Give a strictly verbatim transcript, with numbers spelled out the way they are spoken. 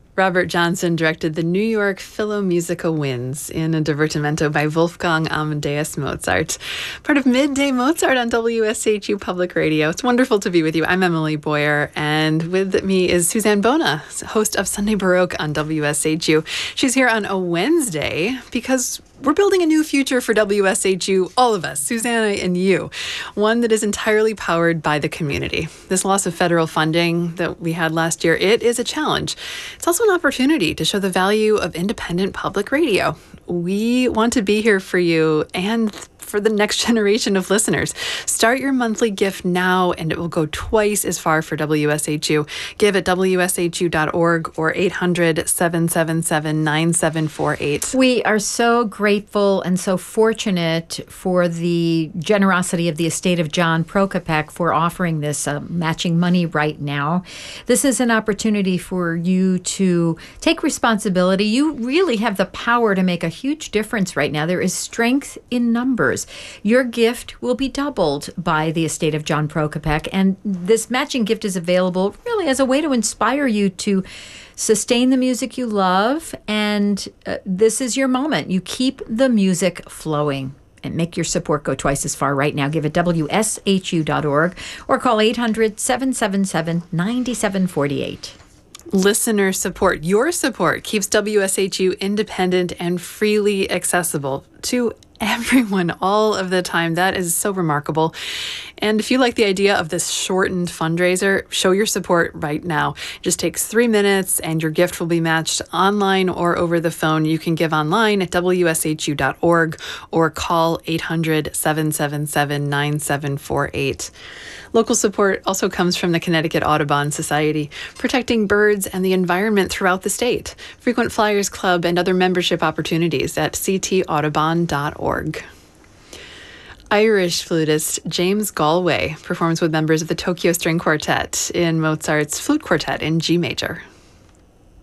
Robert Johnson directed the New York Philharmonic Winds in a divertimento by Wolfgang Amadeus Mozart, part of Midday Mozart on W S H U Public Radio. It's wonderful to be with you. I'm Emily Boyer, and with me is Suzanne Bona, host of Sunday Baroque on W S H U. She's here on a Wednesday because we're building a new future for W S H U, all of us, Susanna and you, one that is entirely powered by the community. This loss of federal funding that we had last year, it is a challenge. It's also an opportunity to show the value of independent public radio. We want to be here for you and for the next generation of listeners. Start your monthly gift now, and it will go twice as far for W S H U. Give at W S H U dot org or eight hundred, seven seven seven, nine seven four eight. We are so grateful and so fortunate for the generosity of the estate of John Prokopec for offering this uh, matching money right now. This is an opportunity for you to take responsibility. You really have the power to make a huge difference right now. There is strength in numbers. Your gift will be doubled by the estate of John Prokopec, and this matching gift is available really as a way to inspire you to sustain the music you love, and uh, this is your moment. You keep the music flowing and make your support go twice as far right now. Give at W S H U dot org or call eight hundred, seven seven seven, nine seven four eight. Listener support, your support, keeps W S H U independent and freely accessible to everyone all of the time. That is so remarkable. And if you like the idea of this shortened fundraiser, show your support right now. It just takes three minutes and your gift will be matched online or over the phone. You can give online at W S H U dot org or call eight hundred, seven seven seven, nine seven four eight. Local support also comes from the Connecticut Audubon Society, protecting birds and the environment throughout the state. Frequent Flyers Club and other membership opportunities at c t audubon dot org. Irish flutist James Galway performs with members of the Tokyo String Quartet in Mozart's Flute Quartet in G major.